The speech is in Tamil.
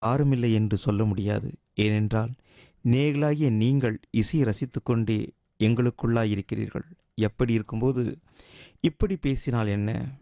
யாருமில்லை என்று சொல்ல முடியாது. ஏனென்றால், நேயர்களாகிய நீங்கள் இசையை ரசித்துக்கொண்டே எங்களுக்குள்ளாய் இருக்கிறீர்கள். எப்படி இருக்கும்போது, இப்படி பேசினால் என்ன?